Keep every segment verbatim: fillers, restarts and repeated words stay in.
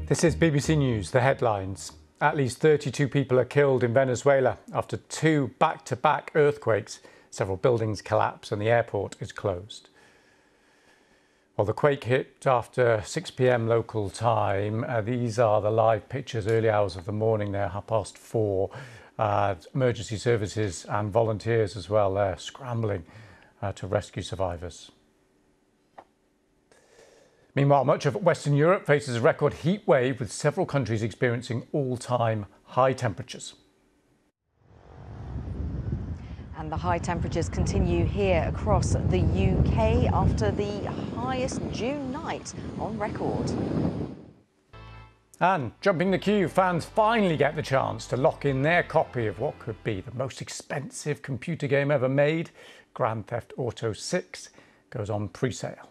This is B B C News, the headlines. At least thirty-two people are killed in Venezuela after two back-to-back earthquakes. Several buildings collapse and the airport is closed. Well, the quake hit after six p m local time. Uh, these are the live pictures, early hours of the morning there, half past four. Uh, emergency services and volunteers as well there, scrambling uh, to rescue survivors. Meanwhile, much of Western Europe faces a record heat wave, with several countries experiencing all-time high temperatures. And the high temperatures continue here across the U K after the highest June night on record. And jumping the queue, fans finally get the chance to lock in their copy of what could be the most expensive computer game ever made. Grand Theft Auto six goes on pre-sale.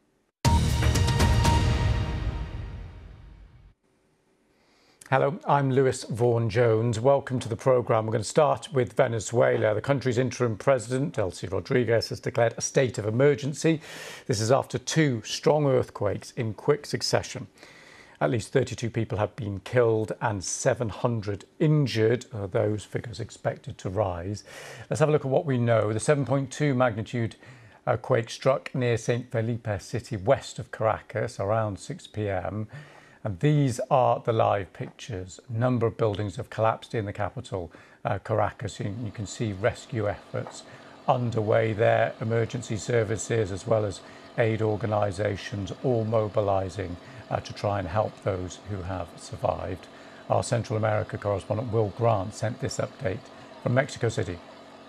Hello, I'm Lewis Vaughan-Jones. Welcome to the programme. We're going to start with Venezuela. The country's interim president, Delcy Rodriguez, has declared a state of emergency. This is after two strong earthquakes in quick succession. At least thirty-two people have been killed and seven hundred injured. Those figures expected to rise. Let's have a look at what we know. The seven point two magnitude uh, quake struck near Saint Felipe city, west of Caracas, around six p m And these are the live pictures. A number of buildings have collapsed in the capital, uh, Caracas. You, you can see rescue efforts underway there. Emergency services as well as aid organisations all mobilising uh, to try and help those who have survived. Our Central America correspondent Will Grant sent this update from Mexico City.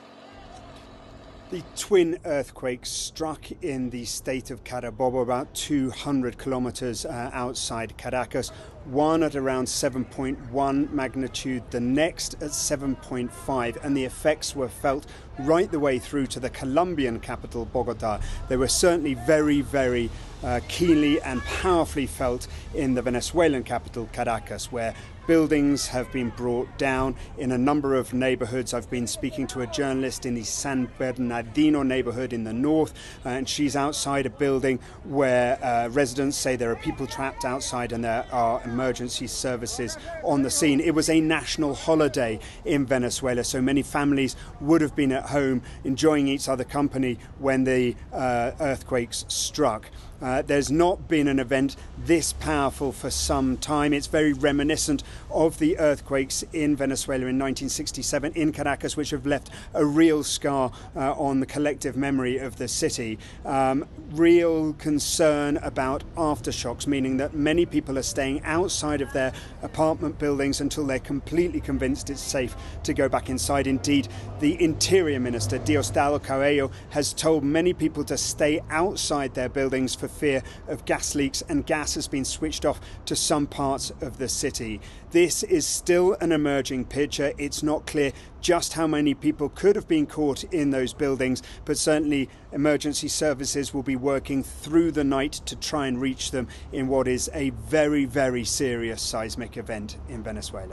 The twin earthquakes struck in the state of Carabobo, about two hundred kilometres uh, outside Caracas. One at around seven point one magnitude, the next at seven point five, and the effects were felt right the way through to the Colombian capital, Bogota. They were certainly very, very uh, keenly and powerfully felt in the Venezuelan capital, Caracas, where buildings have been brought down in a number of neighbourhoods. I've been speaking to a journalist in the San Bernardino neighbourhood in the north, uh, and she's outside a building where uh, residents say there are people trapped outside and there are emergency services on the scene. It was a national holiday in Venezuela, so many families would have been at home enjoying each other company when the uh, earthquakes struck. Uh, there's not been an event this powerful for some time. It's very reminiscent of the earthquakes in Venezuela in nineteen sixty-seven in Caracas, which have left a real scar uh, on the collective memory of the city. Um, real concern about aftershocks, meaning that many people are staying outside of their apartment buildings until they're completely convinced it's safe to go back inside. Indeed, the Interior Minister, Diosdado Cabello, has told many people to stay outside their buildings for fear of gas leaks, and gas has been switched off to some parts of the city. This is still an emerging picture. It's not clear just how many people could have been caught in those buildings, but certainly emergency services will be working through the night to try and reach them in what is a very, very serious seismic event in Venezuela.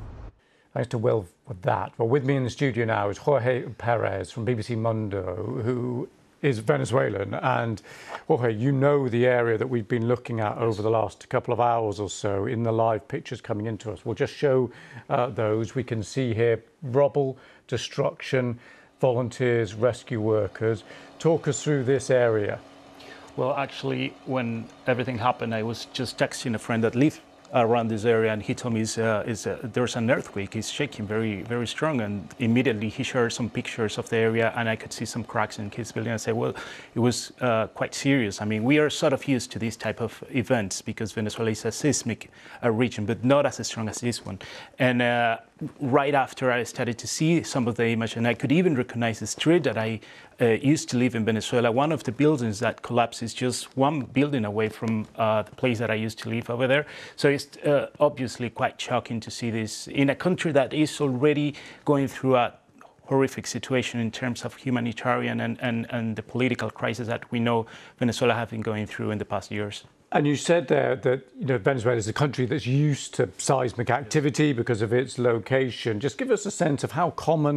Thanks to Will for that. Well, with me in the studio now is Jorge Perez from B B C Mundo, who is Venezuelan. And Jorge, you know the area that we've been looking at over the last couple of hours or so in the live pictures coming into us. We'll just show uh, those. We can see here rubble, destruction, volunteers, rescue workers. Talk us through this area. Well, actually, when everything happened, I was just texting a friend that lived around this area, and he told me is, uh, is, uh, there's an earthquake. It's shaking very, very strong, and immediately he shared some pictures of the area, and I could see some cracks in his building. I said, well, it was uh, quite serious. I mean, we are sort of used to these type of events because Venezuela is a seismic uh, region, but not as strong as this one. And uh, right after I started to see some of the image, and I could even recognize the street that I uh, used to live in Venezuela. One of the buildings that collapsed is just one building away from uh, the place that I used to live over there. So it's uh, obviously quite shocking to see this in a country that is already going through a horrific situation in terms of humanitarian and, and, and the political crisis that we know Venezuela have been going through in the past years. And you said there that, you know, Venezuela is a country that's used to seismic activity because of its location. Just give us a sense of how common